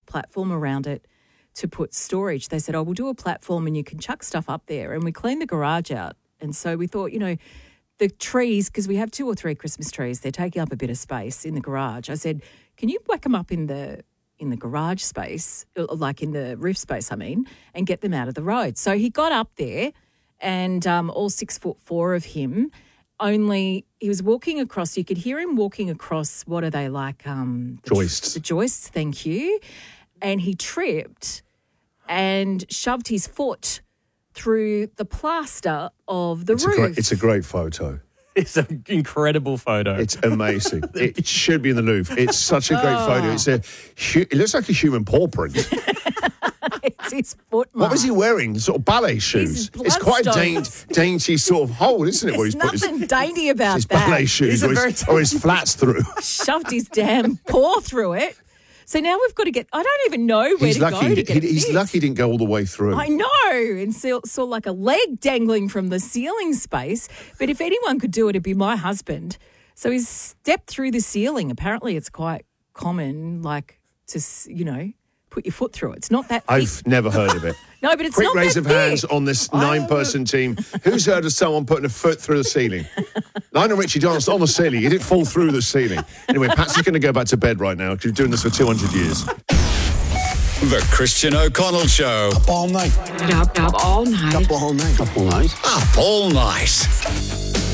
platform around it to put storage. They said, we'll do a platform and you can chuck stuff up there. And we cleaned the garage out. And so we thought, the trees, because we have 2 or 3 Christmas trees, they're taking up a bit of space in the garage. I said, can you whack them up in the garage space, like in the roof space, and get them out of the road? So he got up there and all 6'4" of him, only he was walking across, you could hear him walking across, what are they like? Joists. The joists, thank you. And he tripped and shoved his foot through the plaster of the roof. It's a great photo. It's an incredible photo. It's amazing. It should be in the Louvre. It's such a great photo. It looks like a human paw print. It's his foot mark. What was he wearing? Sort of ballet shoes. It's quite a dainty sort of hole, isn't it? There's nothing dainty about his that. Ballet shoes or his flats through. Shoved his damn paw through it. So now we've got to get, I don't even know where to go to get it He's fixed. lucky he didn't go all the way through. I know, and saw like a leg dangling from the ceiling space. But if anyone could do it, it'd be my husband. So he's stepped through the ceiling. Apparently it's quite common, like, to, put your foot through it. It's not that thick. I've never heard of it. No, but it's Quick not that raise of thick. hands on this 9-person team. Who's heard of someone putting a foot through the ceiling? Lionel Richie danced on the ceiling. He didn't fall through the ceiling. Anyway, Pat's going to go back to bed right now because he's doing this for 200 years. The Christian O'Connell Show. Up all night. Up all night. Up all night. Up all night. Up all night.